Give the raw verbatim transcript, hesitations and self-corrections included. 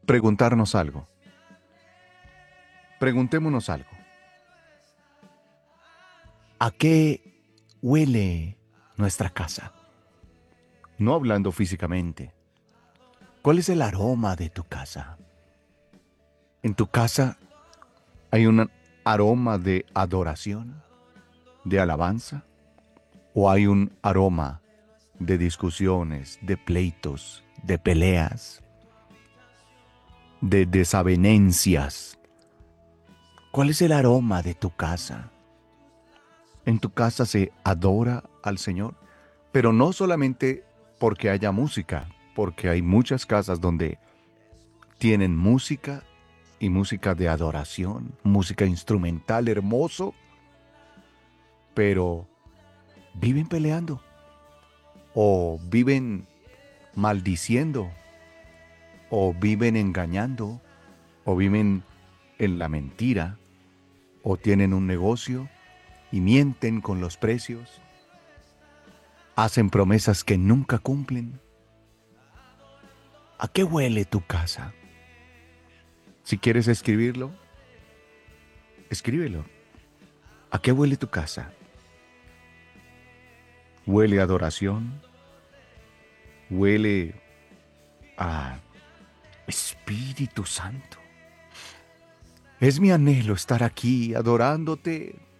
preguntarnos algo. Preguntémonos algo. ¿A qué huele nuestra casa? No hablando físicamente. ¿Cuál es el aroma de tu casa? ¿En tu casa hay un aroma de adoración, de alabanza? ¿O hay un aroma de discusiones, de pleitos, de peleas, de desavenencias? ¿Cuál es el aroma de tu casa? ¿En tu casa se adora al Señor? Pero no solamente porque haya música, porque hay muchas casas donde tienen música y música de adoración, música instrumental hermoso, pero viven peleando o viven maldiciendo o viven engañando o viven en la mentira o tienen un negocio y mienten con los precios, hacen promesas que nunca cumplen. ¿A qué huele tu casa? Si quieres escribirlo, escríbelo. ¿A qué huele tu casa? ¿Huele a adoración? ¿Huele a Espíritu Santo? Es mi anhelo estar aquí adorándote